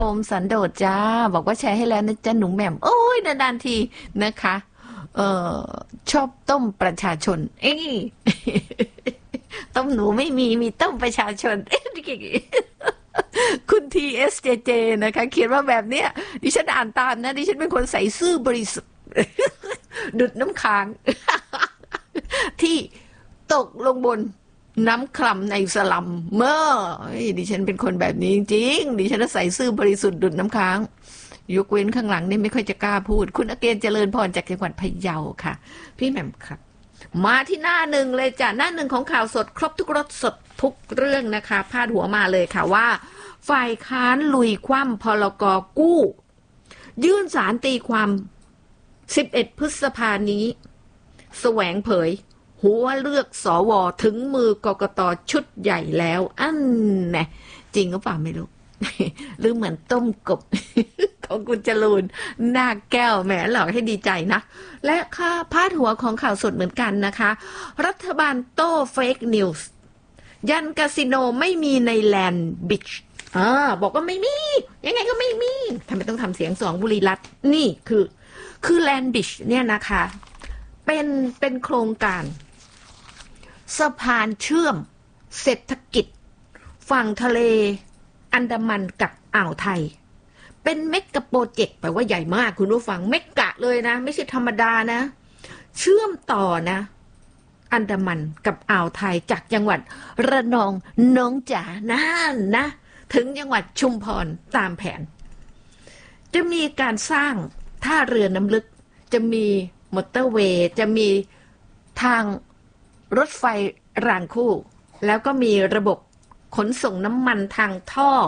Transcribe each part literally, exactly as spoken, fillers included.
โอมสันโดษจ้าบอกว่าแชร์ให้แล้วนะจ๊ะหนูแหม่มโอ้ยนานๆทีนะคะเอ่อชอบต้มประชาชนเอ้ยต้มหนูไม่มีมีต้มประชาชนเอ๊ะคุณทีเอสเจเจนะคะเขียนว่าแบบเนี้ยดิฉันอ่านตามนะดิฉันเป็นคนใส่ซื่อบริสุทธิ์ดุดน้ำค้างที่ตกลงบนน้ำคร่ำในสลัมเมื่อดิฉันเป็นคนแบบนี้จริงดิฉันใส่ซื่อบริสุทธิ์ดุดน้ำค้างยกเว้นข้างหลังนี่ไม่ค่อยจะกล้าพูดคุณอเกณฑ์เจริญพรจากจังหวัดพะเยาค่ะพี่แหม่มครับมาที่หน้าหนึ่งเลยจ้ะหน้าหนึ่งของข่าวสดครบทุกรสสดทุกเรื่องนะคะพาดหัวมาเลยค่ะว่าฝ่ายค้านลุยคว่ำพลก.กู้ยื่นศาลตีความสิบเอ็ดพฤษภานี้แสวงเผยหัวเลือกสวถึงมือกกต.ชุดใหญ่แล้วอันแน่จริงหรือเปล่าไม่รู้ หรือเหมือนต้มกบ ของคุณจรูนหน้าแก้วแหมหลอกให้ดีใจนะและค่าพาดหัวของข่าวสดเหมือนกันนะคะรัฐบาลโต้เฟกนิวส์ยันคาสิโนไม่มีในแลนด์บิชอ่าบอกว่าไม่มียังไงก็ไม่มีทำไมต้องทำเสียงสองบุรีรัตน์นี่คือคือแลนด์บิชเนี่ยนะคะเป็นเป็นโครงการสะพานเชื่อมเศรษฐกิจฝั่งทะเลอันดามันกับอ่าวไทยเป็นเมกะโปรเจกต์แปลว่าใหญ่มากคุณผู้ฟังเมกะเลยนะไม่ใช่ธรรมดานะเชื่อมต่อนะอันดามันกับอ่าวไทยจากจังหวัดระนองน้องจ๋านั่นนะถึงจังหวัดชุมพรตามแผนจะมีการสร้างท่าเรือน้ำลึกจะมีมอเตอร์เวย์จะมีทางรถไฟรางคู่แล้วก็มีระบบขนส่งน้ำมันทางท่อ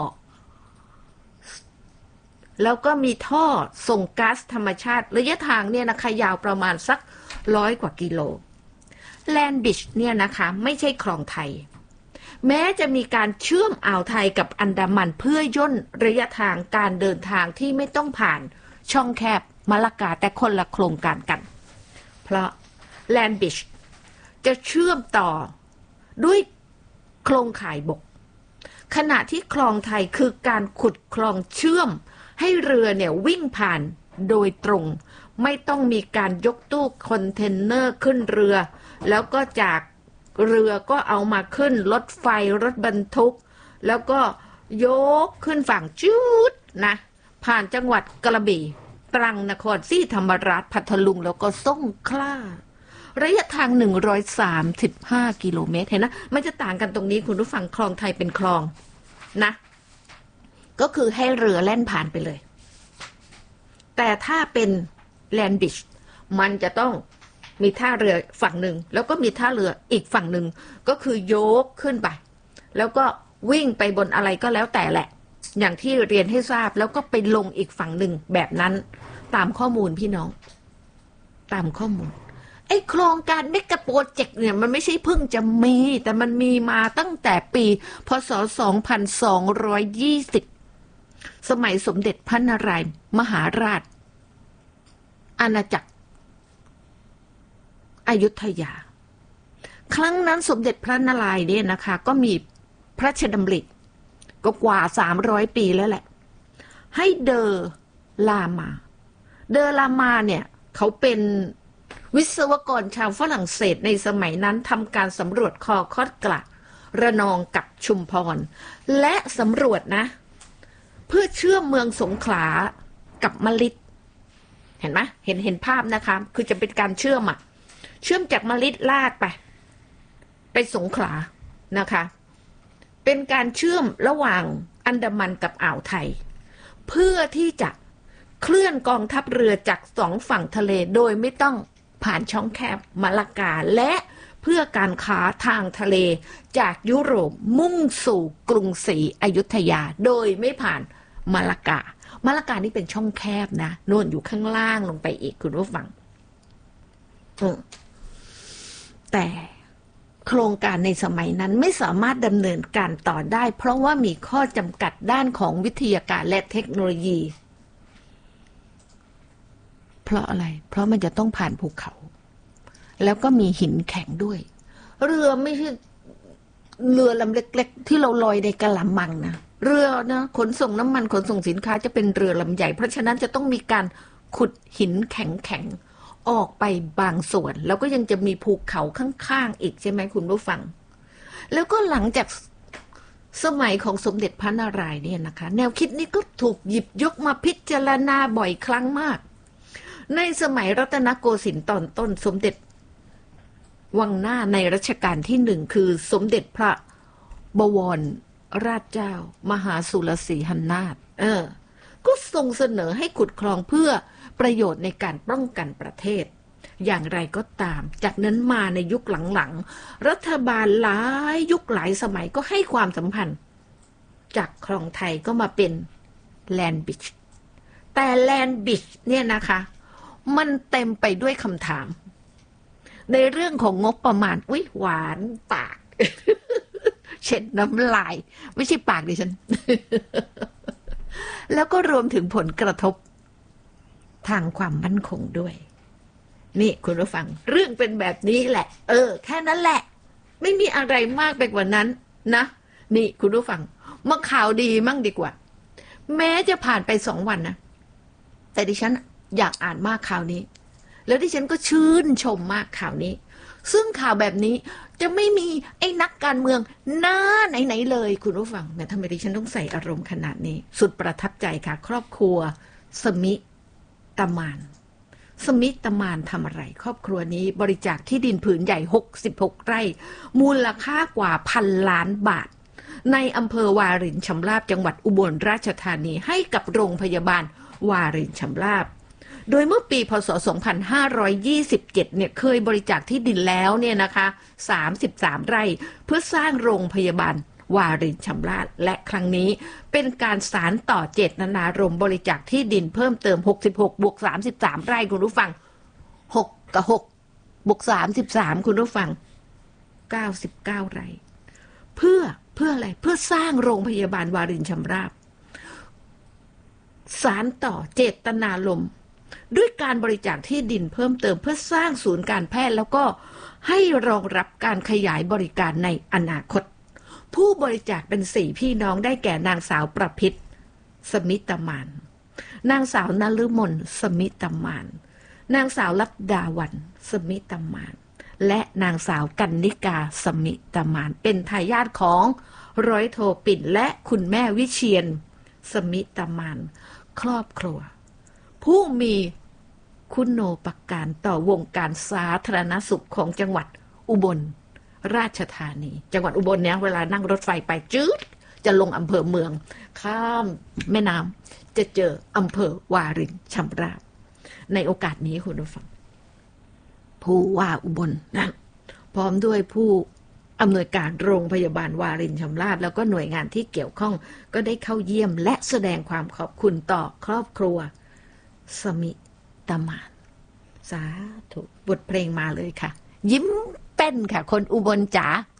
แล้วก็มีท่อส่งก๊าซธรรมชาติระยะทางเนี่ยนะคะยาวประมาณสักร้อยกว่ากิโลแลนด์บิชเนี่ยนะคะไม่ใช่คลองไทยแม้จะมีการเชื่อมอ่าวไทยกับอันดามันเพื่อย่นระยะทางการเดินทางที่ไม่ต้องผ่านช่องแคบมะละกาแต่คนละโครงการกันเพราะแลนด์บิชจะเชื่อมต่อด้วยโครงข่ายบกขณะที่คลองไทยคือการขุดคลองเชื่อมให้เรือเนี่ยวิ่งผ่านโดยตรงไม่ต้องมีการยกตู้คอนเทนเนอร์ขึ้นเรือแล้วก็จากเรือก็เอามาขึ้นรถไฟรถบรรทุกแล้วก็ยกขึ้นฝั่งจุดนะผ่านจังหวัดกระบี่ตรังนครศรีธรรมราชพัทลุงแล้วก็สงขลาระยะทางหนึ่งร้อยสามสิบห้ากิโลเมตรเห็นนะมันจะต่างกันตรงนี้คุณผู้ฟังคลองไทยเป็นคลองนะก็คือให้เรือแล่นผ่านไปเลยแต่ถ้าเป็นแลนด์บิชมันจะต้องมีท่าเรือฝั่งหนึ่งแล้วก็มีท่าเรืออีกฝั่งหนึ่งก็คือยกขึ้นไปแล้วก็วิ่งไปบนอะไรก็แล้วแต่แหละอย่างที่เรียนให้ทราบแล้วก็ไปลงอีกฝั่งหนึ่งแบบนั้นตามข้อมูลพี่น้องตามข้อมูลไอ้โครงการเมกะโปรเจกต์เนี่ยมันไม่ใช่เพิ่งจะมีแต่มันมีมาตั้งแต่ปีพ.ศ. สองพันสองร้อยยี่สิบสมัยสมเด็จพระนารายณ์มหาราชอาณาจักรอยุธยาครั้งนั้นสมเด็จพระนารายณ์เนี่ยนะคะก็มีพระราชดำริก็กว่าสามร้อยปีแล้วแหละให้เดอลามาเดอลามาเนี่ยเขาเป็นวิศวกรชาวฝรั่งเศสในสมัยนั้นทำการสำรวจคอคอดกระระนองกับชุมพรและสำรวจนะเพื่อเชื่อมเมืองสงขลากับมะลิดเห็นไหมเห็นเห็นภาพนะคะคือจะเป็นการเชื่อมอะเชื่อมจากมะลิดลาดไปไปสงขลานะคะเป็นการเชื่อมระหว่างอันดามันกับอ่าวไทยเพื่อที่จะเคลื่อนกองทัพเรือจากสองฝั่งทะเลโดยไม่ต้องผ่านช่องแคบมะละกาและเพื่อการค้าทางทะเลจากยุโรปมุ่งสู่กรุงศรีอยุธยาโดยไม่ผ่านมะละกามะละกานี่เป็นช่องแคบนะโน่นอยู่ข้างล่างลงไปอีกคุณผู้ฟังแต่โครงการในสมัยนั้นไม่สามารถดำเนินการต่อได้เพราะว่ามีข้อจำกัดด้านของวิทยาการและเทคโนโลยีเพราะอะไรเพราะมันจะต้องผ่านภูเขาแล้วก็มีหินแข็งด้วยเรือไม่ใช่เรือลำเล็กๆที่เราลอยในกะละมังนะเรือนะขนส่งน้ำมันขนส่งสินค้าจะเป็นเรือลำใหญ่เพราะฉะนั้นจะต้องมีการขุดหินแข็งๆออกไปบางส่วนแล้วก็ยังจะมีภูเขาข้างๆอีกใช่ไหมคุณผู้ฟังแล้วก็หลังจากสมัยของสมเด็จพระนารายณ์เนี่ยนะคะแนวคิดนี้ก็ถูกหยิบยกมาพิจารณาบ่อยครั้งมากในสมัยรัตนโกสินทร์ตอนต้นสมเด็จวังหน้าในรัชกาลที่หนึ่งคือสมเด็จพระบวรราชเจ้ามหาสุรสีหนาถเออก็ทรงเสนอให้ขุดคลองเพื่อประโยชน์ในการป้องกันประเทศอย่างไรก็ตามจากนั้นมาในยุคหลังๆรัฐบาลหลายยุคหลายสมัยก็ให้ความสำคัญจากคลองไทยก็มาเป็นแลนด์บริดจ์แต่แลนด์บริดจ์เนี่ยนะคะมันเต็มไปด้วยคำถามในเรื่องของงบประมาณอุ๊ยหวานปาก เช็ดน้ำลายไม่ใช่ปากดิฉัน แล้วก็รวมถึงผลกระทบทางความมั่นคงด้วยนี่คุณผู้ฟังเรื่องเป็นแบบนี้แหละเออแค่นั้นแหละไม่มีอะไรมากไปกว่านั้นนะนี่คุณผู้ฟังมาข่าวดีมั่งดีกว่าแม้จะผ่านไปสองวันนะแต่ดิฉันอยากอ่านมากข่าวนี้แล้วดิฉันก็ชื่นชมมากข่าวนี้ซึ่งข่าวแบบนี้จะไม่มีไอ้นักการเมืองหน้าไหนๆเลยคุณผู้ฟังแต่ทำไมดิฉันต้องใส่อารมณ์ขนาดนี้สุดประทับใจค่ะครอบครัวสมิตมานสมิตมานทำอะไรครอบครัวนี้บริจาคที่ดินผืนใหญ่หกสิบหกไร่มูลค่ากว่าพันล้านบาทในอำเภอวารินชำราบจังหวัดอุบลราชธานีให้กับโรงพยาบาลวารินชำราบโดยเมื่อปีพ.ศ. สองพันห้าร้อยยี่สิบเจ็ดเนี่ยเคยบริจาคที่ดินแล้วเนี่ยนะคะสามสิบสามไร่เพื่อสร้างโรงพยาบาลวารินชำราบและครั้งนี้เป็นการสานต่อเจตนารมณ์บริจาคที่ดินเพิ่มเติมหกสิบหกบวกสามสิบสามไร่คุณผู้ฟังหกกับหกบวกสามสิบสามคุณผู้ฟังเก้าสิบเก้าไร่เพื่อเพื่ออะไรเพื่อสร้างโรงพยาบาลวารินชำราบสานต่อเจตนารมณ์ด้วยการบริจาคที่ดินเพิ่มเติมเพื่อสร้างศูนย์การแพทย์แล้วก็ให้รองรับการขยายบริการในอนาคตผู้บริจาคเป็นสี่พี่น้องได้แก่นางสาวประพิตรสมิตมานนางสาวนฤมลสมิตมานนางสาวลัดดาวันสมิตมานและนางสาวกันนิกาสมิตมานเป็นทายาทของร้อยโทปิ่นและคุณแม่วิเชียรสมิตมานครอบครัวผู้มีคุณูปการต่อวงการสาธารณสุขของจังหวัดอุบลราชธานีจังหวัดอุบลเนี่ยเวลานั่งรถไฟไปจืดจะลงอำเภอเมืองข้ามแม่น้ำจะเจออำเภอวารินชำราบในโอกาสนี้คุณผู้ฟังผู้ว่าอุบลนะพร้อมด้วยผู้อำนวยการโรงพยาบาลวารินชำราบแล้วก็หน่วยงานที่เกี่ยวข้องก็ได้เข้าเยี่ยมและแสดงความขอบคุณต่อครอบครัวสมิตมานสาธุบทเพลงมาเลยค่ะยิ้มเป็นค่ะคนอุบลจ๋า